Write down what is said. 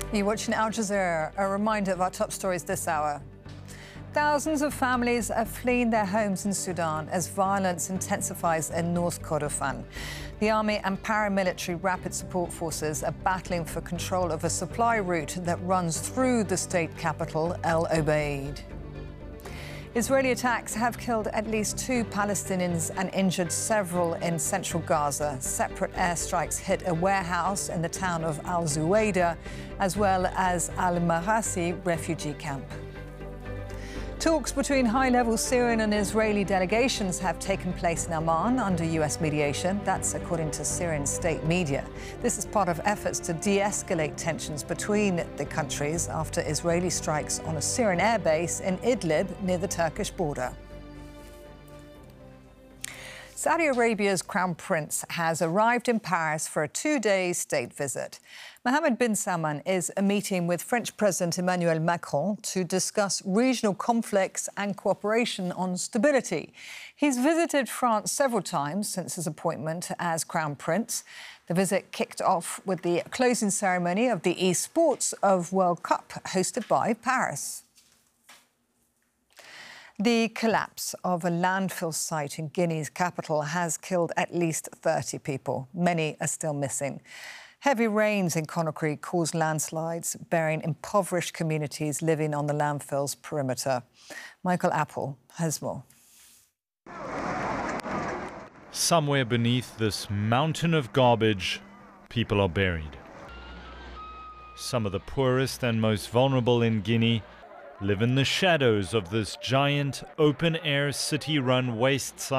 You're watching Al Jazeera. A reminder of our top stories this hour. Thousands of families are fleeing their homes in Sudan as violence intensifies in North Kordofan. The army and paramilitary rapid support forces are battling for control of a supply route that runs through the state capital, El Obeid. Israeli attacks have killed at least 2 Palestinians and injured several in central Gaza. Separate airstrikes hit a warehouse in the town of Al Zuwaida, as well as Al Marasi refugee camp. Talks between high-level Syrian and Israeli delegations have taken place in Amman under US mediation. That's according to Syrian state media. This is part of efforts to de-escalate tensions between the countries after Israeli strikes on a Syrian airbase in Idlib near the Turkish border. Saudi Arabia's Crown Prince has arrived in Paris for a 2-day state visit. Mohammed bin Salman is meeting with French President Emmanuel Macron to discuss regional conflicts and cooperation on stability. He's visited France several times since his appointment as Crown Prince. The visit kicked off with the closing ceremony of the eSports of World Cup hosted by Paris. The collapse of a landfill site in Guinea's capital has killed at least 30 people. Many are still missing. Heavy rains in Conakry caused landslides, burying impoverished communities living on the landfill's perimeter. Michael Apple has more. Somewhere beneath this mountain of garbage, people are buried. Some of the poorest and most vulnerable in Guinea live in the shadows of this giant open-air city-run waste site.